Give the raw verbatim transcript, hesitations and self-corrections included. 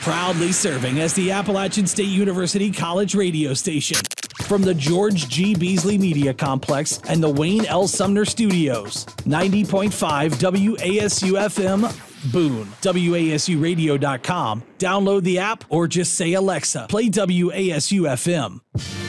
Proudly serving as the Appalachian State University College radio station. From the George G. Beasley Media Complex and the Wayne L. Sumner Studios, ninety point five W A S U F M, Boone, W A S U radio dot com. Download the app or just say, Alexa, play W A S U F M.